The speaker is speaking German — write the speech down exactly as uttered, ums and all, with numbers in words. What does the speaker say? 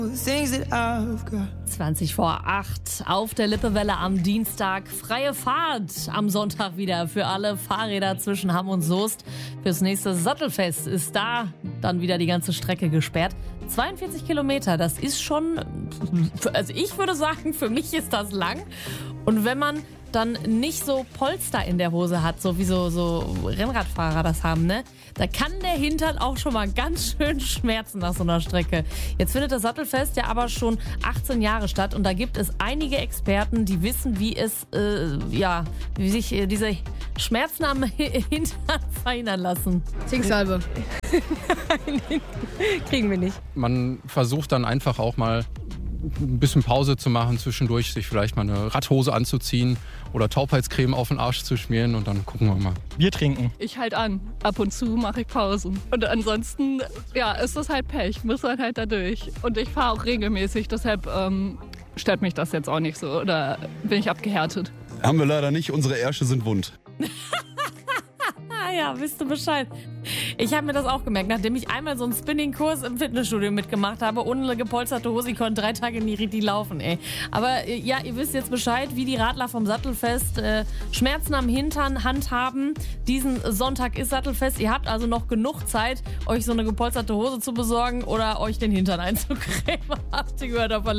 zwanzig vor acht auf der Lippewelle am Dienstag. Freie Fahrt am Sonntag wieder für alle Fahrräder zwischen Hamm und Soest. Fürs nächste Sattelfest ist da dann wieder die ganze Strecke gesperrt. zweiundvierzig Kilometer, das ist schon, also ich würde sagen, für mich ist das lang. Und wenn man dann nicht so Polster in der Hose hat, so wie so, so Rennradfahrer das haben, ne? Da kann der Hintern auch schon mal ganz schön schmerzen nach so einer Strecke. Jetzt findet das Sattelfest ja aber schon achtzehn Jahre statt und da gibt es einige Experten, die wissen, wie es, äh, ja, wie sich äh, diese Schmerzen am Hintern verhindern lassen. Zinksalbe. Nein, kriegen wir nicht. Man versucht dann einfach auch mal ein bisschen Pause zu machen zwischendurch, sich vielleicht mal eine Radhose anzuziehen oder Taubheitscreme auf den Arsch zu schmieren und dann gucken wir mal. Bier trinken. Ich halt an. Ab und zu mache ich Pausen. Und ansonsten, ja, ist das halt Pech. Muss man halt da durch. Und ich fahre auch regelmäßig, deshalb ähm, stört mich das jetzt auch nicht so. Oder bin ich abgehärtet? Haben wir leider nicht. Unsere Ärsche sind wund. Ah ja, wisst du Bescheid. Ich habe mir das auch gemerkt, nachdem ich einmal so einen Spinning-Kurs im Fitnessstudio mitgemacht habe, ohne eine gepolsterte Hose, ich konnte drei Tage nie richtig laufen, ey. Aber äh, ja, ihr wisst jetzt Bescheid, wie die Radler vom Sattelfest äh, Schmerzen am Hintern handhaben. Diesen Sonntag ist Sattelfest. Ihr habt also noch genug Zeit, euch so eine gepolsterte Hose zu besorgen oder euch den Hintern einzucremen. Habt ihr gehört auf der